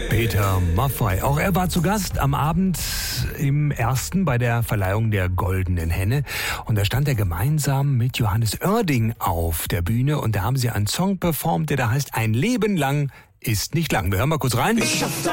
Peter Maffay. Auch er war zu Gast am Abend im Ersten bei der Verleihung der Goldenen Henne. Und da stand er gemeinsam mit Johannes Oerding auf der Bühne. Und da haben sie einen Song performt, der da heißt Ein Leben lang ist nicht lang. Wir hören mal kurz rein.